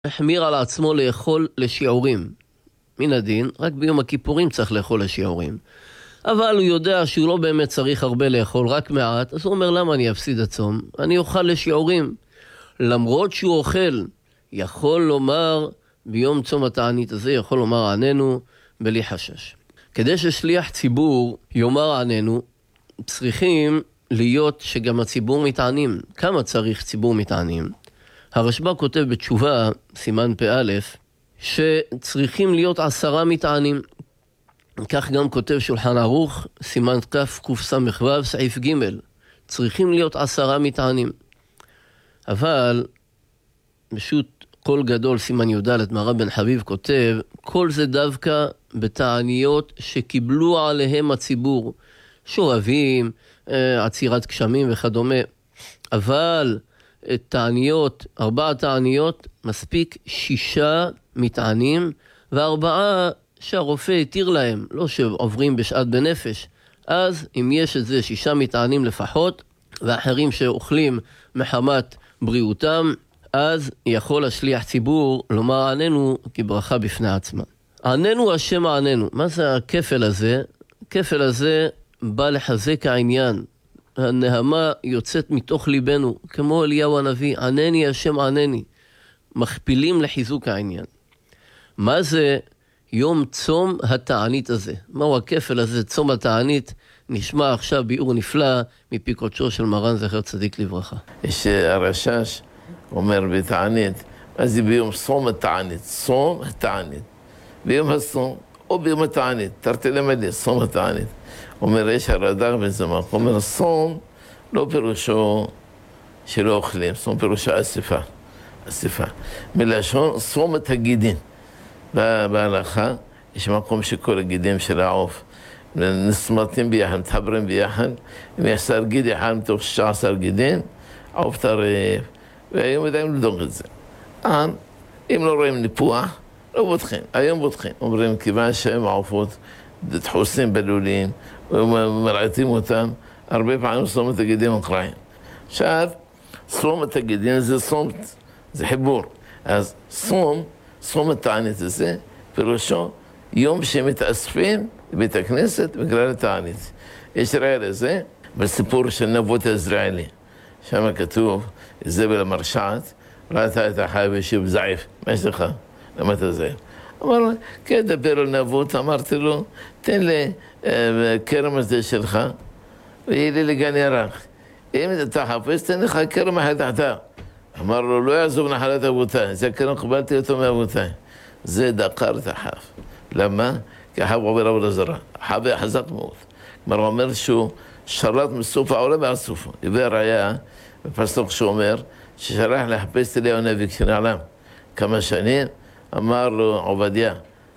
החמיר על עצמו לאכול לשיעורים. מן הדין, רק ביום הכיפורים צריך לאכול לשיעורים. אבל הוא יודע שהוא לא באמת צריך הרבה לאכול, רק מעט, אז הוא אומר, למה אני אפסיד הצום? אני אוכל לשיעורים. למרות שהוא אוכל, יכול לומר, ביום צום התענית הזה, יכול לומר עננו בלי חשש. כדי ששליח ציבור יאמר עננו, צריכים להיות שגם הציבור מתענים. כמה צריך ציבור מתענים? הרשב"א כותב בתשובה, סימן פ"א, שצריכים להיות 10 מתענים. כך גם כותב שולחן ערוך, סימן קס"ו, סעיף ג', צריכים להיות 10 מתענים. אבל, פשוט קול גדול, סימן י"ד, מהרב בן חביב כותב, כל זה דווקא בתעניות שקיבלו עליהם הציבור, שורבים, עצירת גשמים וכדומה. אבל תעניות, 4 תעניות, מספיק 6 מתענים, ו4 שהרופא התיר להם, לא שעוברים בשעת בנפש. אז אם יש את זה 6 מתענים לפחות, ואחרים שאוכלים מחמת בריאותם, אז יכול השליח ציבור לומר עננו כברכה בפני עצמה. עננו השם עננו. מה זה הכפל הזה? הכפל הזה בא לחזק העניין. הנהמה יוצאת מתוך ליבנו, כמו אליהו הנביא, ענני השם ענני. מכפילים לחיזוק העניין. מה זה יום צום התענית הזה? מהו הכפל הזה, צום התענית? נשמע עכשיו ביאור נפלא מפי קודשו של מרן זכר צדיק לברכה. יש הרשש אומר בתענית, מה זה ביום צום התענית? צום התענית. ביום הצום או ביום התענית, תרתי למדי, צום התענית. אומר, יש הרד"ק בזה מקום, אומר, צום לא פירושו שלא אוכלים, צום פירושו אסיפה. מלשון צום את הגידין. בהלכה יש מקום שכל הגידים של העוף נסמרטים ביחד, מתחברים ביחד. אם יש 10 גיד אחד מתוך 16 גידים, העוף טרף, והיום יודעים לדוק את זה. אם לא רואים ניפוח, לא בוטחים. היום בוטחים. אומרים, כיוון שהם העופות דחוסים בלולים, ומרעיתים אותם, הרבה פעמים צום את הגידים וקרעים. עכשיו, צום את הגידים זה צום, זה חיבור. אז צום התענית הזה, פירושו יום שמתאספים בבית הכנסת בגלל התענית. יש ראיה לזה בסיפור של נבות עזריאלי. שם כתוב, איזבל המרשעת, ראתה את החי וישוב זעיף. מה יש לך? למה אתה זעיף? אמר לו, כן, דבר על נבות, אמרתי לו, תן לי כרם הזה שלך, ויהיה לי לגן ירח. אם אתה חפש, תן לך כרם אחד תחתיו. אמר לו, לא יעזוב נחלת אבותיי, זה כרם קבלתי אותו מאבותיי. זה דקר את החף. למה? כי החף עובר עבודה זרה. החף היה חזק מאוד. כלומר, הוא אומר שהוא שרת מסוף העולם ועד סופו. הביא ראיה בפסוק שאומר, ששלח לחפש אליהו הנביא כשנעלם כמה שנים, אמר לו עובדיה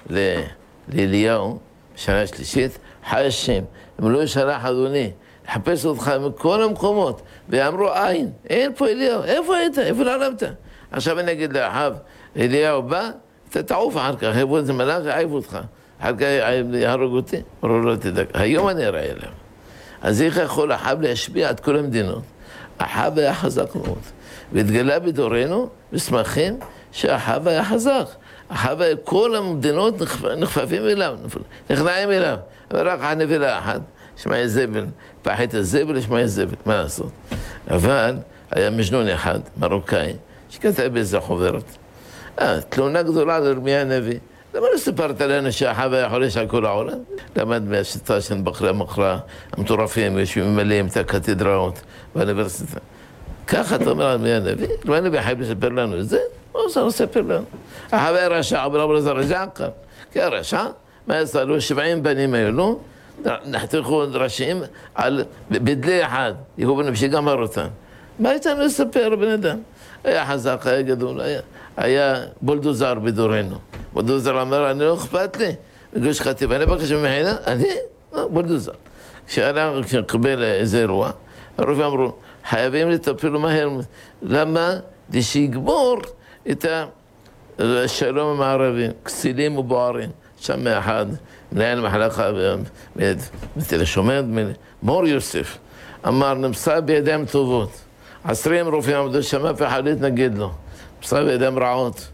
לאליהו, בשנה השלישית, חי השם, אם לא ישלח אדוני, לחפש אותך מכל המקומות, ואמרו אין פה אליהו, איפה היית? איפה נעלמת? עכשיו אני אגיד לאחאב, אליהו בא, אתה תעוף אחר כך, יבוא איזה מלאך, יעיף אותך, אחר כך יהרוג אותי, אמרו לא תדאג, היום אני אראה אליו. אז איך יכול אחאב להשפיע את כל המדינות? אחאב היה חזק מאוד, והתגלה בדורנו, מסמכים, שאחאב היה חזק. אחאב היה כל המדינות נכפפים אליו, נכנעים אליו, אבל רק הנבלה אחת, שמע איזבל, פחית הזבל, שמע איזבל, מה לעשות? אבל היה מג'נון אחד, מרוקאי, שכתב באיזה חוברת. תלונה גדולה על ירמיה הנביא. למה לא סיפרת לנו שאחאב היה חולש על כל העולם? למד מהשיטה של בחרי המחרה, המטורפים, שממלאים את הקתדראות באוניברסיטה. ככה אתה אומר על ירמיה הנביא? לא הנביא חייב לספר לנו את זה? מה עושה לספר לנו? אחאב היה רשע, אבל לא רשע עקר. כי הרשע, מה יצא לו? 70 בנים האלו, נחתכו ראשים על בדלי אחד, יהיו בנו שגמר אותם. מה הייתה לנו לספר בן אדם? היה חזק, היה גדול, היה בולדוזר בדורנו. בולדוזר אמר, אני לא אכפת לי, בגוש חטיב, אני בקש ממחינה, אני? בולדוזר. כשקבל איזה אירוע, הרופאים אמרו, חייבים לטפל מהר. למה? שיגמור את השלום עם הערבים, כסילים ובוערים. שם מאחד, מנהל מחלקה בתל השומר, מור יוסף, אמר, נמצא בידיים טובות. 20 רופאים עמדו שם, אף אחד להתנגד לו. נמצא בידיים רעות.